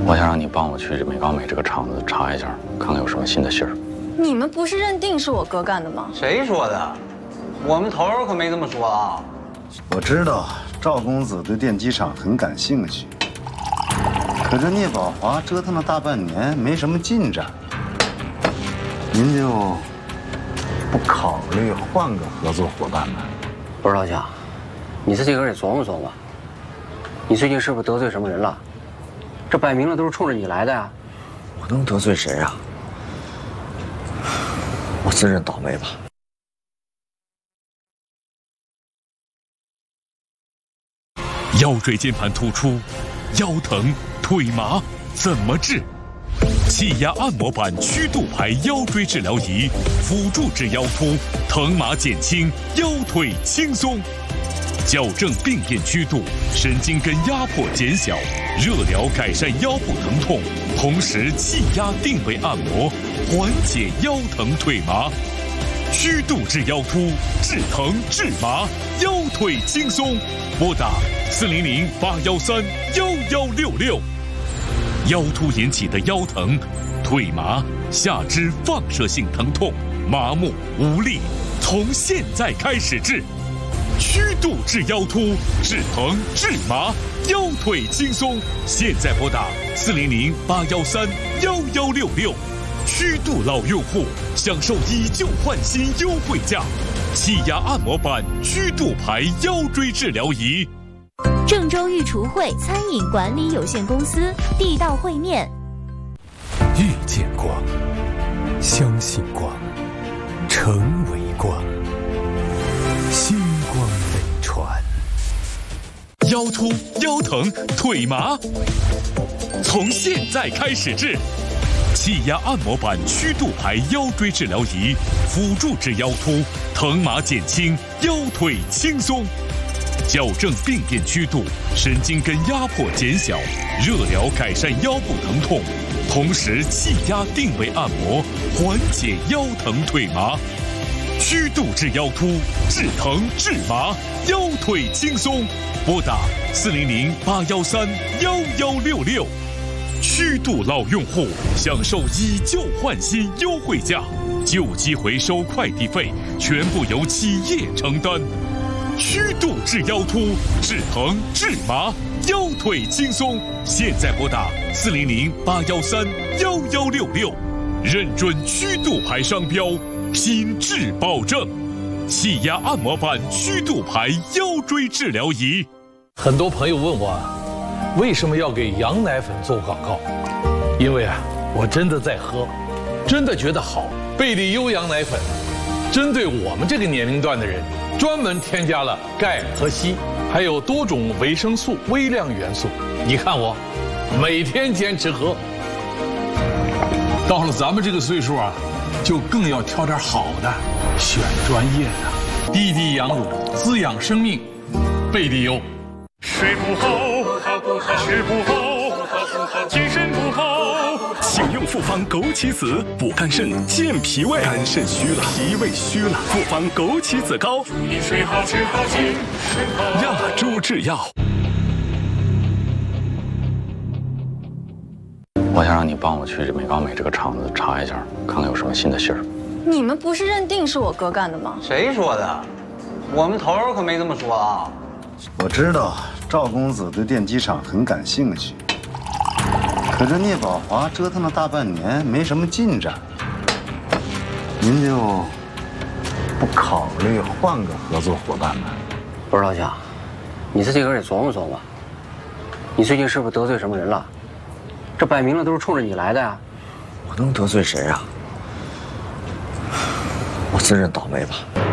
我想让你帮我去美高美这个厂子查一下，看看有什么新的信儿。 你们不是认定是我哥干的吗？ 谁说的？我们头儿可没这么说啊。 我知道赵公子对电机厂很感兴趣，可这聂宝华折腾了大半年，没什么进展。您就不考虑换个合作伙伴吗？ 不是老蒋，你自己个儿也琢磨琢磨，你最近是不是得罪什么人了？这摆明了都是冲着你来的呀！ 我能得罪谁啊？我自认倒霉吧。 腰椎间盘突出、腰疼、腿麻怎么治？气压按摩板曲度排腰椎治疗仪，辅助治腰突，疼麻减轻，腰腿轻松。矫正病变曲度，神经根压迫减小，热疗改善腰部疼痛，同时气压定位按摩，缓解腰疼腿麻。曲度治腰突，治疼治麻，腰腿轻松。拨打400-813-1166。腰突引起的腰疼、腿麻、下肢放射性疼痛、麻木无力，从现在开始治。曲度治腰突，治疼治麻，腰腿轻松。现在拨打400-813-1166。曲度老用户享受以旧换新优惠价，气压按摩板曲度排腰椎治疗仪。 郑州御厨汇餐饮管理有限公司地道烩面。 遇见光，相信光，成为光，星光飞船。 腰突、腰疼、腿麻，从现在开始治。气压按摩板曲度排腰椎治疗仪，辅助治腰突，疼麻减轻，腰腿轻松。矫正病变曲度，神经根压迫减小，热疗改善腰部疼痛，同时气压定位按摩，缓解腰疼腿麻。曲度治腰突，治疼治麻，腰腿轻松。拨打400-813-1166。曲度老用户享受以旧换新优惠价，旧机回收快递费全部由企业承担。曲度治腰突，治疼治麻，腰腿轻松。现在拨打400-813-1166，认准曲度牌商标，品质保证。气压按摩板曲度牌腰椎治疗仪。 很多朋友问我，为什么要给羊奶粉做广告？因为我真的在喝，真的觉得好。贝利优羊奶粉，针对我们这个年龄段的人，专门添加了钙和硒，还有多种维生素、微量元素。你看我，每天坚持喝。 到了咱们这个岁数就更要挑点好的，选专业的。滴滴羊乳，滋养生命，贝利优。 睡不好，不好，吃不好，精神不好。请用复方枸杞子补肝肾、健脾胃。肝肾虚了，脾胃虚了，复方枸杞子膏。祝你睡好，吃好，精神好。亚洲制药。 我想让你帮我去美高美这个厂子查一下，看看有什么新的信儿。 你们不是认定是我哥干的吗？ 谁说的？我们头儿可没这么说啊。 我知道赵公子对电机厂很感兴趣，可这聂宝华折腾了大半年，没什么进展。您就不考虑换个合作伙伴吗？ 不是老蒋，你自己个儿也琢磨琢磨，你最近是不是得罪什么人了？这摆明了都是冲着你来的呀！ 我能得罪谁啊？我自认倒霉吧。